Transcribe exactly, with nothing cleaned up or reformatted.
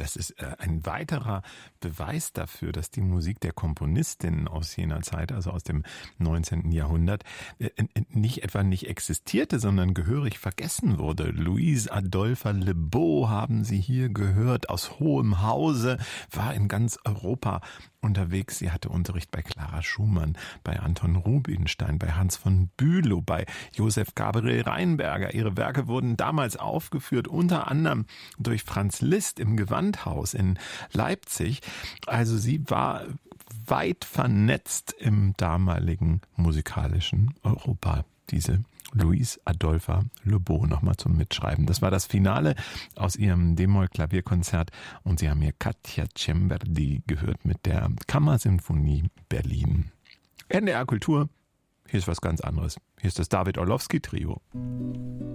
das ist äh, ein weiterer Beweis dafür, dass die Musik der Komponistinnen aus jener Zeit, also aus dem neunzehnten Jahrhundert, äh, nicht etwa nicht existierte, sondern gehörig vergessen wurde. Louise Adolphe Le Beau haben Sie hier gehört, aus hohem Hause, war in ganz Europa unterwegs. Sie hatte Unterricht bei Clara Schumann, bei Anton Rubinstein, bei Hans von Bülow, bei Josef Gabriel Reinberger. Ihre Werke wurden damals aufgeführt, unter anderem durch Franz Liszt im Gewandhaus in Leipzig. Also sie war weit vernetzt im damaligen musikalischen Europa, diese Louise Adolphe Le Beau, nochmal zum Mitschreiben. Das war das Finale aus ihrem D-Moll-Klavierkonzert und Sie haben hier Katja Cemberdi gehört mit der Kammersinfonie Berlin. N D R Kultur, hier ist was ganz anderes. Hier ist das David Orlowski Trio.